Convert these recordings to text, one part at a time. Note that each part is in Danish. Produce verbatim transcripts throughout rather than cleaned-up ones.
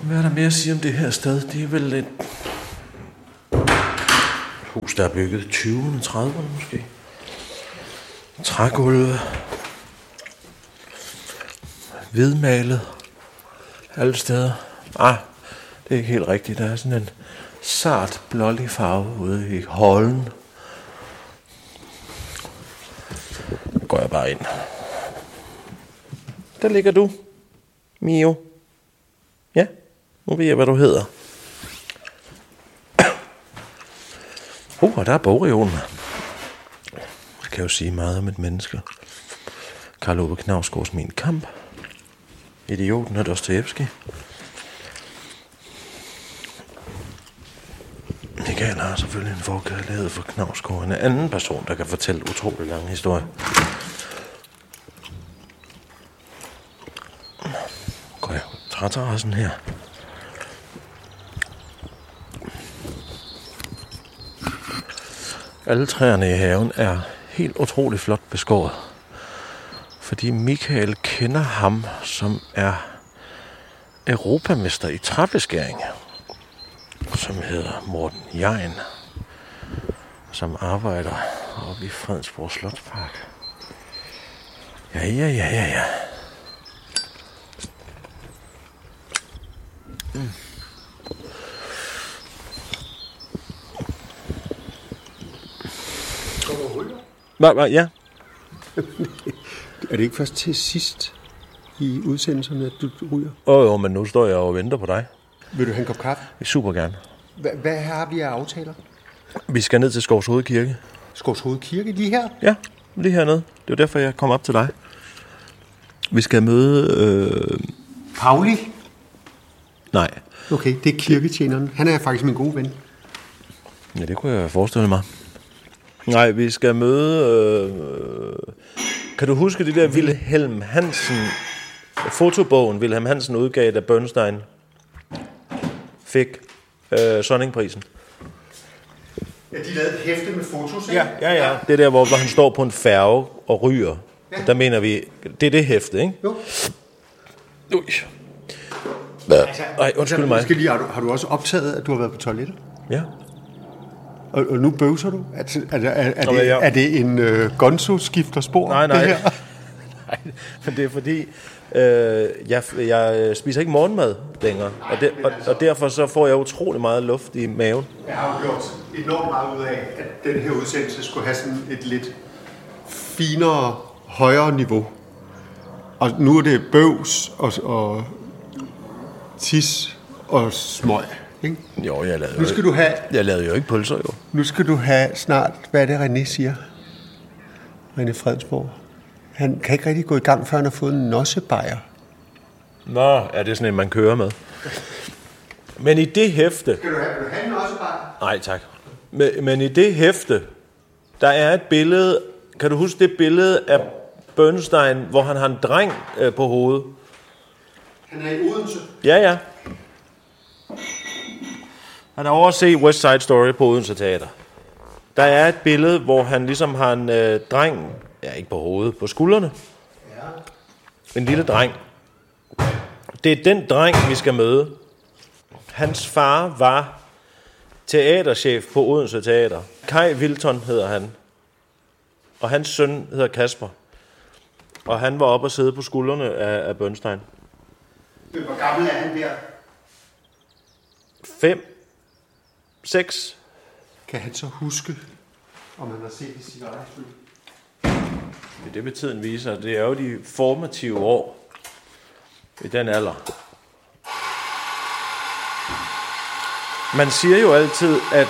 Hvad er der mere at sige om det her sted? Det er vel et hus, der er bygget i tyverne, trediverne måske. Trægulve. Hvidmalet. Alle steder. Ah, det er ikke helt rigtigt. Der er sådan en sart blålig farve ude i hallen. Nu går jeg bare ind. Der ligger du, Mio. Ja, nu ved jeg, hvad du hedder. Uh, og der er bogreolen. Det kan jo sige meget om et menneske. Karl Ove Knausgårds Min Kamp. Idioten og Dostojevskij. Michael har selvfølgelig en forkærlighed for Knausgård. En anden person, der kan fortælle utrolig lange historier. Går jeg træterrassen her. Alle træerne i haven er helt utrolig flot beskåret. Fordi Michael kender ham, som er europamester i træbeskæring. Som hedder Morten Jein. Som arbejder oppe i Fredensborg Slotspark. Ja, ja, ja, ja, ja. Mm. Hvad, hvad, ja. Er det ikke først til sidst i udsendelserne, at du ryger? Åh oh, jo, men nu står jeg og venter på dig. Vil du have en kop kaffe? Super gerne. H- hvad har vi af aftaler? Vi skal ned til Skovshoved Kirke. Skovshoved Kirke, lige her? Ja, lige hernede. Det er derfor, jeg kom op til dig. Vi skal møde... Øh... Pauli? Nej. Okay, det er kirketjeneren. Han er faktisk min gode ven. Ja, det kunne jeg forestille mig. Nej, vi skal møde... Øh... Kan du huske det der Wilhelm Hansen... Fotobogen, Wilhelm Hansen udgav, da Bernstein fik øh, Sonningprisen? Ja, de lavede et hæfte med fotos, ikke? Ja, ja, ja. Det er der, hvor, hvor han står på en færge og ryger. Ja. Der mener vi... Det er det hæfte, ikke? Jo. Ui. Altså, Ej, undskyld mig. Skal lige, har, du, har du også optaget, at du har været på toilettet? Ja. Og, og nu bøvser du? Er, er, er, er, det, ja. er det en uh, Gonzo-skifterspor? Nej, nej. Det her? Nej, men det er fordi, øh, jeg, jeg spiser ikke morgenmad længere. Og, de, og, og derfor så får jeg utrolig meget luft i maven. Jeg har jo gjort enormt meget ud af, at den her udsendelse skulle have sådan et lidt finere, højere niveau. Og nu er det bøvs og, og tis og smøg. Ikke? Jo, jeg lavede, nu skal du have, jeg lavede jo ikke pølser, jo. Nu skal du have snart, hvad er det, René siger? René Fredensborg. Han kan ikke rigtig gå i gang, før han har fået en nossebajer. Nå, er det sådan en, man kører med? Men i det hæfte... Skal du have, vil du have en nossebajer? Nej, tak. Men, men i det hæfte, der er et billede... Kan du huske det billede af Bernstein, hvor han har en dreng øh, på hovedet? Han er i Odense. Ja, ja. Han har overset West Side Story på Odense Teater. Der er et billede, hvor han ligesom har en øh, dreng, ja ikke på hovedet, på skuldrene. Ja. En lille dreng. Det er den dreng, vi skal møde. Hans far var teaterchef på Odense Teater. Kai Wilton hedder han. Og hans søn hedder Kasper. Og han var oppe og sidde på skuldrene af, af Bernstein. Hvor gammel er han der? Fem. Seks. Kan han så huske, om han har set det cigaretfly? Det er det, med tiden viser. Det er jo de formative år i den alder. Man siger jo altid, at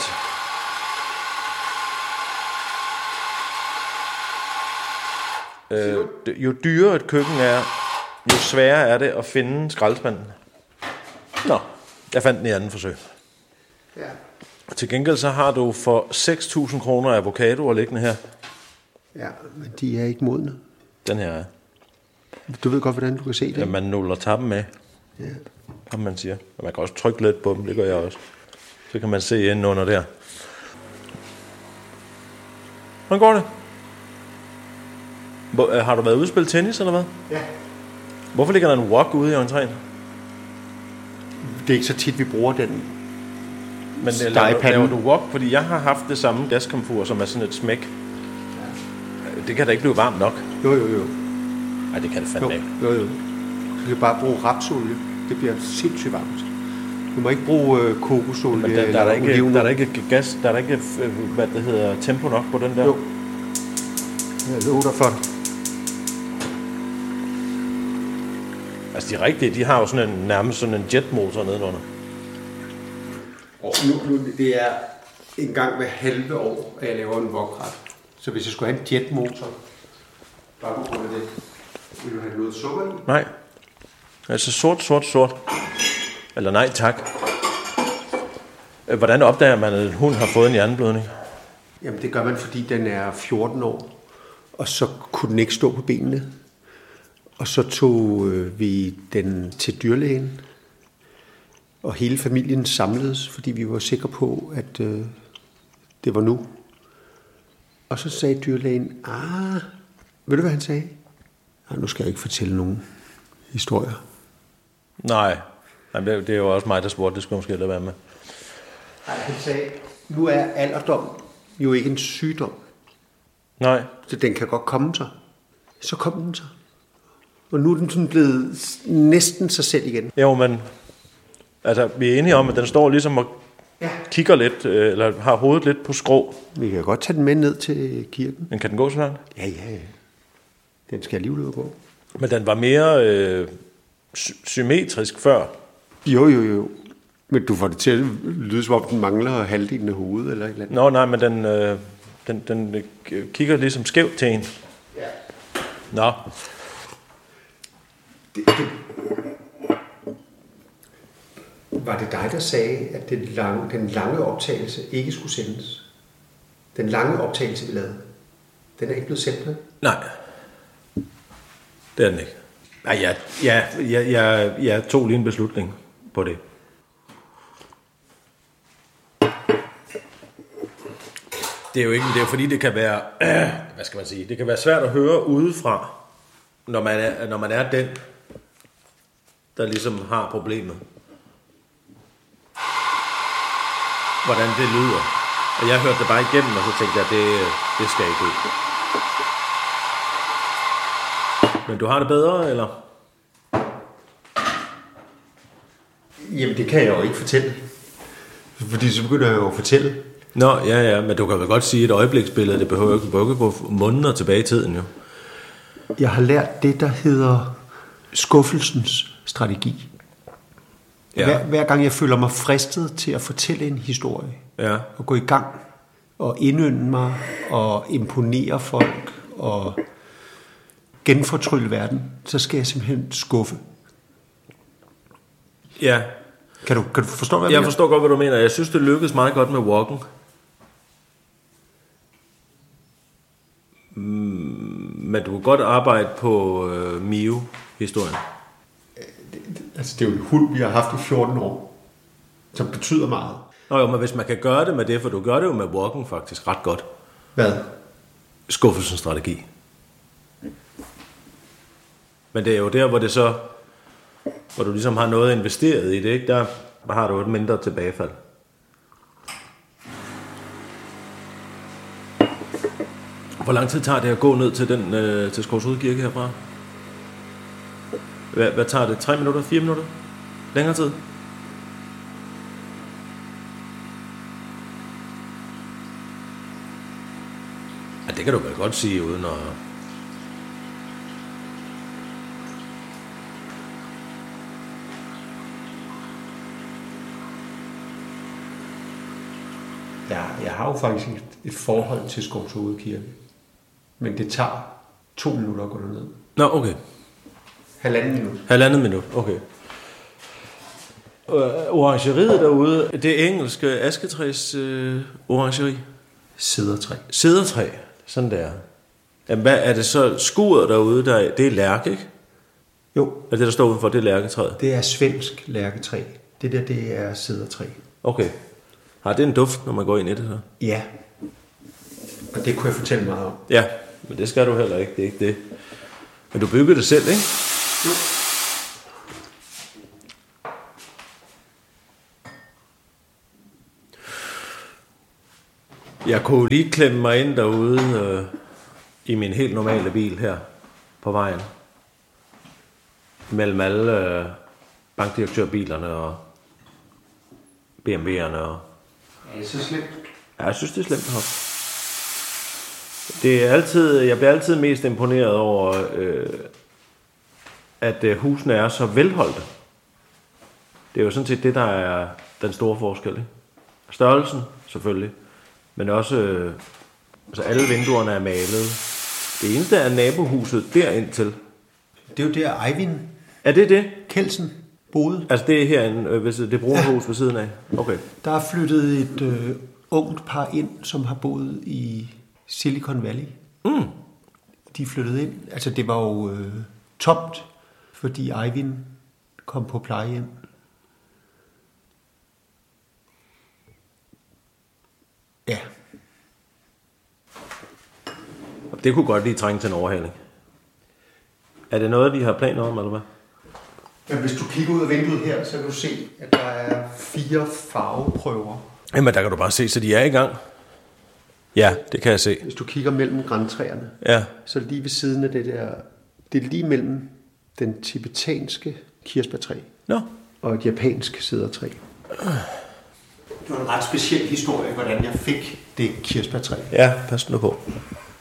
øh, jo dyrere et køkken er, jo sværere er det at finde skraldespanden. Nå, jeg fandt den i anden forsøg. Ja. Til gengæld så har du for seks tusind kroner avocadoer liggende her. Ja, men de er ikke modne. Den her er. Du ved godt, hvordan du kan se det. Ja, man nuller tappen med. Ja. Som man siger. Og man kan også trykke lidt på dem, det gør jeg også. Så kan man se enden under der. Hvordan går det? Hvor, har du været ude at spille tennis, eller hvad? Ja. Hvorfor ligger der en wok ude i entréen? det er ikke så tit, vi bruger den. Men laver, laver du wok? Fordi jeg har haft det samme gaskomfur, som er sådan et smæk. Ja. Det kan da ikke blive varmt nok. Jo, jo, jo. Nej, det kan det fandme jo, ikke. Jo, jo. Du kan bare bruge rapsolie. Det bliver sindssygt varmt. Du må ikke bruge øh, kokosolie. Men der, der, er der, ikke, der er der ikke gas, der er der ikke, hvad det hedder, tempo nok på den der? Jo. Jeg lover dig for det. Altså de rigtige, de har jo sådan en, nærmest sådan en jetmotor nedenunder. Og nu, nu, det er en gang hver halve år, at jeg laver en wokret. Så hvis jeg skulle have en jetmotor, bare på grund af det, vil du have noget sukker i? Nej. Altså sort, sort, sort. Eller nej, tak. Hvordan opdager man, at en hund har fået en hjerneblødning? Jamen det gør man, fordi den er fjorten år, og så kunne den ikke stå på benene. Og så tog øh, vi den til dyrlægen, og hele familien samledes, fordi vi var sikre på, at øh, det var nu. Og så sagde dyrlægen, ah, ved du hvad han sagde? Nej, nu skal jeg ikke fortælle nogen historier. Nej, det er jo også mig, der spurgte, det skulle jeg måske lade være med. Nej, han sagde, nu er alderdom jo ikke en sygdom. Nej. Så den kan godt komme sig. Så kom den så. Og nu er den sådan blevet næsten sig selv igen. Jo, men altså, vi er enige om, at den står ligesom og ja. kigger lidt, eller har hovedet lidt på skrå. Vi kan godt tage den med ned til kirken. Men kan den gå så langt? Ja, ja, ja. Den skal alligevel ud og gå. Men den var mere øh, sy- symmetrisk før. Jo, jo, jo. Men du får det til at lyde, som om den mangler halvdelen af hovedet eller et eller andet. Nå, nej, men den, øh, den, den kigger ligesom skævt til en. Ja. Nå. Det, det... Var det dig, der sagde, at den lange, den lange optagelse ikke skulle sendes? Den lange optagelse, vi lavede, den er ikke blevet sendt med? Nej. Det er den ikke. Nej, jeg, jeg, jeg, jeg, jeg tog lige en beslutning på det. Det er jo ikke, det er jo fordi det kan være, øh, hvad skal man sige, det kan være svært at høre udefra, når man er, når man er den, der ligesom har problemet. Hvordan det lyder. Og jeg hørte det bare igennem, og så tænkte jeg, det, det skal ikke ud. Men du har det bedre, eller? Jamen, det kan jeg jo ikke fortælle. Fordi så begynder jeg jo at fortælle. Nå, ja, ja, men du kan vel godt sige et øjebliksbillede, det behøver ikke at gå måneder tilbage i tiden, jo. Jeg har lært det, der hedder skuffelsens strategi. Ja. Hver, hver gang jeg føler mig fristet til at fortælle en historie, ja. og gå i gang, og indynde mig, og imponere folk, og genfortrylle verden, så skal jeg simpelthen skuffe. Ja. Kan du, kan du forstå, hvad jeg Jeg mener? forstår godt, hvad du mener. Jeg synes, det lykkedes meget godt med walken. Men du kan godt arbejde på øh, Mio-historien. Altså, det er jo en hund, vi har haft i fjorten år, som betyder meget. Nå jo, men hvis man kan gøre det med det, for du gør det jo med walken faktisk ret godt. Hvad? Skuffelsens strategi. Men det er jo der, hvor det så, hvor du ligesom har noget investeret i det, ikke? Der har du et mindre tilbagefald. Hvor lang tid tager det at gå ned til den øh, til Skovshoved Kirke herfra? Hvad, hvad tager det? Tre minutter? Fire minutter? Længere tid? Ja, det kan du vel godt sige uden at... Ja, jeg har jo faktisk et, et forhold til Skovshoved Kirke. Men det tager to minutter at gå derned. Nå, okay. Halvanden minut. Halvandet minut, okay. Øh, orangeriet derude, det engelske asketræs øh, orangeri. Sædertræ. Sædertræ, sådan der. Jamen, hvad er det så? Skuret derude, der, det er lærke, ikke? Jo. Er det, der står udenfor, det er lærketræet? Det er svensk lærketræ. Det der, det er sædertræ. Okay. Har det en duft, når man går ind i det her? Ja. Og det kunne jeg fortælle meget om. Ja, men det skal du heller ikke, det er ikke det. Men du byggede det selv, ikke? Jo. Jeg kunne lige klemme mig ind derude øh, i min helt normale bil her på vejen. Mellem alle øh, bankdirektørbilerne og B M W'erne. Og... Er det så slemt? Ja, jeg synes, det er slemt her. Det er altid, jeg bliver altid mest imponeret over, øh, at øh, husene er så velholdte. Det er jo sådan set det, der er den store forskel. Ikke? Størrelsen, selvfølgelig. Men også, øh, altså alle vinduerne er malet. Det eneste er nabohuset derind til. Det er jo der Eivind Er det det? Kelsen boede. Altså det er herinde, øh, hvis det er brune hus ved siden af? Okay. Der er flyttet et øh, ungt par ind, som har boet i Silicon Valley. Mm. De flyttede ind. Altså det var jo øh, tomt, fordi Eivind kom på plejehjem. Ja. Det kunne godt lige trænge til en overhaling. Er det noget, de har planer om, eller hvad? Men hvis du kigger ud af vinduet her, så kan du se, at der er fire farveprøver. Jamen, der kan du bare se, så de er i gang. Ja, det kan jeg se. Hvis du kigger mellem grantræerne, Ja. så lige ved siden af det der, det er lige mellem den tibetanske kirsebærtræ Nå. og et japansk cedertræ. Det var en ret speciel historie, hvordan jeg fik det kirsebærtræ. Ja, pas nu på.